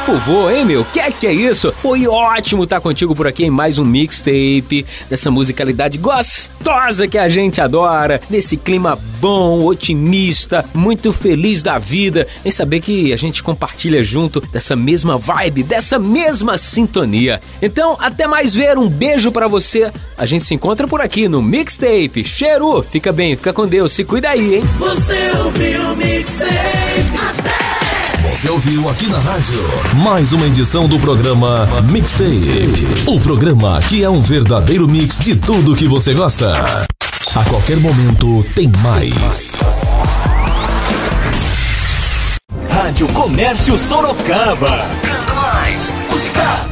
tempo voa, hein, meu? Que é isso? Foi ótimo estar contigo por aqui em mais um mixtape dessa musicalidade gostosa que a gente adora, desse clima bom, otimista, muito feliz da vida, em saber que a gente compartilha junto dessa mesma vibe, dessa mesma sintonia. Então, até mais ver, um beijo pra você. A gente se encontra por aqui no mixtape. Cheiro, fica bem, fica com Deus, se cuida aí, hein? Você ouviu o mixtape? Você ouviu aqui na rádio mais uma edição do programa Mixtape. O programa que é um verdadeiro mix de tudo que você gosta. A qualquer momento tem mais. Rádio Comércio Sorocaba. Mais música.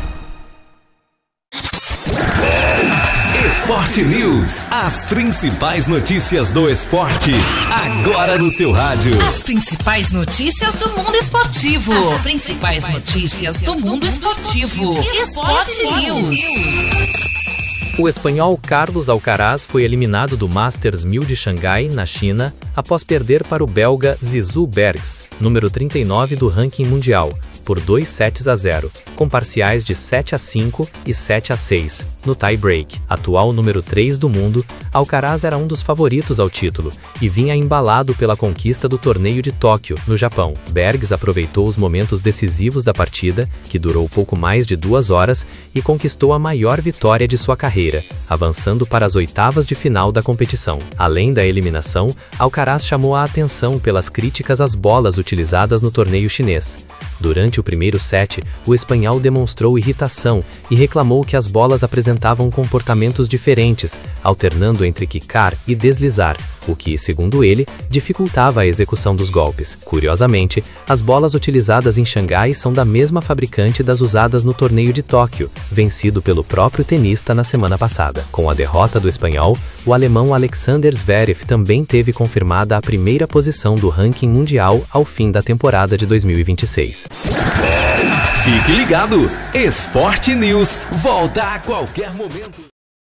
Esporte News. As principais notícias do esporte. Agora no seu rádio. As principais notícias do mundo esportivo. As principais notícias do mundo esportivo. Esporte News. O espanhol Carlos Alcaraz foi eliminado do Masters 1000 de Xangai, na China, após perder para o belga Zizou Bergs, número 39 do ranking mundial, por 2-0, com parciais de 7-5 e 7-6, no tie-break. Atual número 3 do mundo, Alcaraz era um dos favoritos ao título e vinha embalado pela conquista do torneio de Tóquio, no Japão. Bergs aproveitou os momentos decisivos da partida, que durou pouco mais de 2 horas, e conquistou a maior vitória de sua carreira, avançando para as oitavas de final da competição. Além da eliminação, Alcaraz chamou a atenção pelas críticas às bolas utilizadas no torneio chinês. Durante o primeiro set, o espanhol demonstrou irritação e reclamou que as bolas apresentavam comportamentos diferentes, alternando entre quicar e deslizar, o que, segundo ele, dificultava a execução dos golpes. Curiosamente, as bolas utilizadas em Xangai são da mesma fabricante das usadas no torneio de Tóquio, vencido pelo próprio tenista na semana passada. Com a derrota do espanhol, o alemão Alexander Zverev também teve confirmada a primeira posição do ranking mundial ao fim da temporada de 2026. Fique ligado! Esporte News volta a qualquer momento.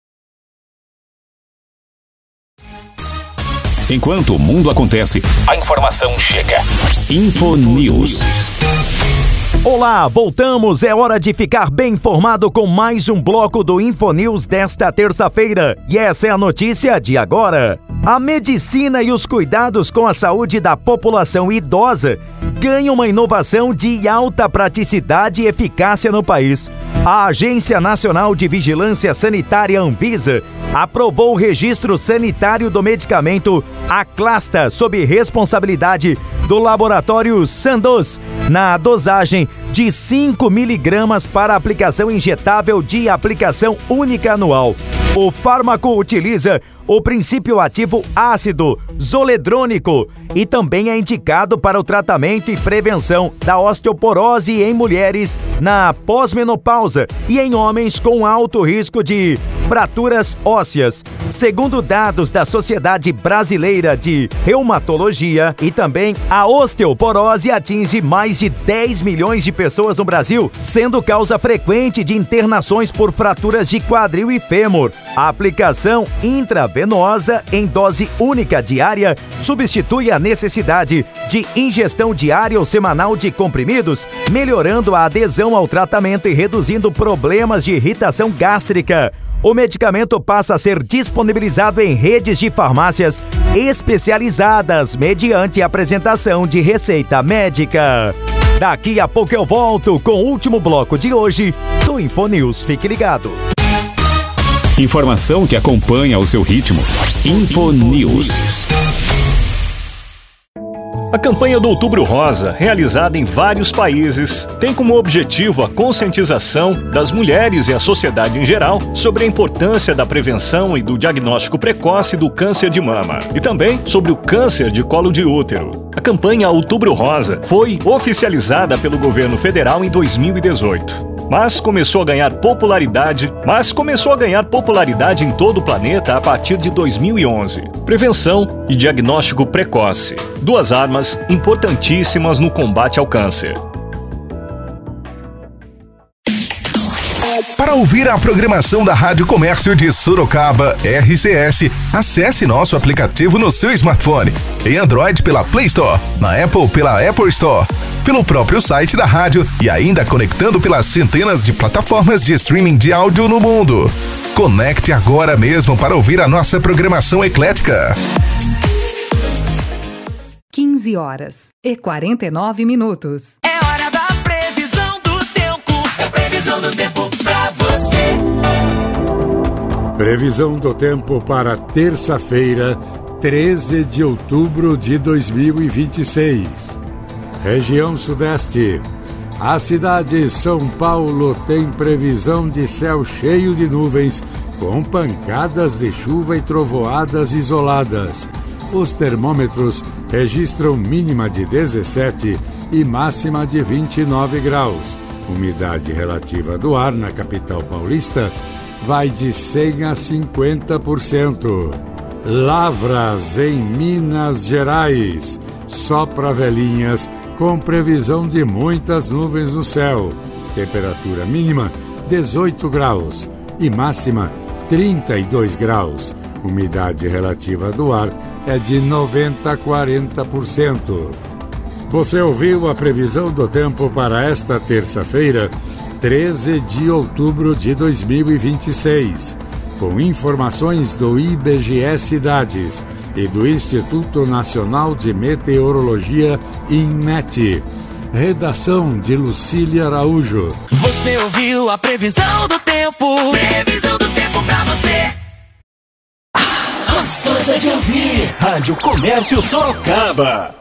Enquanto o mundo acontece, a informação chega. Infonews. Olá, voltamos, é hora de ficar bem informado com mais um bloco do Infonews desta terça-feira. E essa é a notícia de agora. A medicina e os cuidados com a saúde da população idosa ganham uma inovação de alta praticidade e eficácia no país. A Agência Nacional de Vigilância Sanitária Anvisa aprovou o registro sanitário do medicamento Aclasta sob responsabilidade do laboratório Sandoz na dosagem de 5 miligramas para aplicação injetável de aplicação única anual. O fármaco utiliza o princípio ativo ácido zoledrônico e também é indicado para o tratamento e prevenção da osteoporose em mulheres na pós-menopausa e em homens com alto risco de fraturas ósseas. Segundo dados da Sociedade Brasileira de Reumatologia, e também a osteoporose atinge mais de 10 milhões de pessoas no Brasil, sendo causa frequente de internações por fraturas de quadril e fêmur. A aplicação intravenosa em dose única diária substitui a necessidade de ingestão diária ou semanal de comprimidos, melhorando a adesão ao tratamento e reduzindo problemas de irritação gástrica. O medicamento passa a ser disponibilizado em redes de farmácias especializadas mediante apresentação de receita médica. Daqui a pouco eu volto com o último bloco de hoje do Infonews. Fique ligado. Informação que acompanha o seu ritmo. Infonews. A campanha do Outubro Rosa, realizada em vários países, tem como objetivo a conscientização das mulheres e a sociedade em geral sobre a importância da prevenção e do diagnóstico precoce do câncer de mama e também sobre o câncer de colo de útero. A campanha Outubro Rosa foi oficializada pelo governo federal em 2018. Mas começou a ganhar popularidade em todo o planeta a partir de 2011. Prevenção e diagnóstico precoce, 2 armas importantíssimas no combate ao câncer. Para ouvir a programação da Rádio Comércio de Sorocaba, RCS, acesse nosso aplicativo no seu smartphone. Em Android pela Play Store, na Apple pela Apple Store, pelo próprio site da rádio e ainda conectando pelas centenas de plataformas de streaming de áudio no mundo. Conecte agora mesmo para ouvir a nossa programação eclética. 15h49. É hora da previsão do tempo. É previsão do tempo pra você. Previsão do tempo para terça-feira, 13 de outubro de 2026. Região Sudeste. A cidade de São Paulo tem previsão de céu cheio de nuvens, com pancadas de chuva e trovoadas isoladas. Os termômetros registram mínima de 17 e máxima de 29 graus. Umidade relativa do ar na capital paulista vai de 100 a 50%. Lavras em Minas Gerais. Sopra velhinhas com previsão de muitas nuvens no céu. Temperatura mínima 18 graus e máxima 32 graus. Umidade relativa do ar é de 90 a 40%. Você ouviu a previsão do tempo para esta terça-feira, 13 de outubro de 2026, com informações do IBGE Cidades e do Instituto Nacional de Meteorologia, INMET. Redação de Lucília Araújo. Você ouviu a previsão do tempo. Previsão do tempo pra você. Gostosa de ouvir. Rádio Comércio Sorocaba.